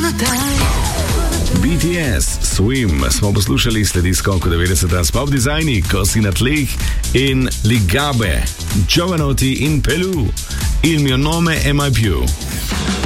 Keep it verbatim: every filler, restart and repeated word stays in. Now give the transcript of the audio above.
B T S, Swim, smo poslušali, sledi skok v devetdeseta s pop dizajni, Ko si na tleh in Ligabe, Giovanotti in Pelu, Il mio nome è mai più.